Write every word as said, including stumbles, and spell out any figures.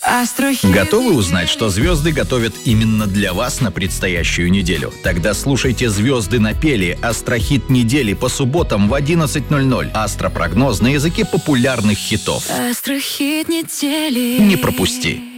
Астрохит. Готовы узнать, что звезды готовят именно для вас на предстоящую неделю? Тогда слушайте «Звезды напели» — астрохит недели по субботам в одиннадцать ноль ноль. Астропрогноз на языке популярных хитов. Астрохит недели. Не пропусти!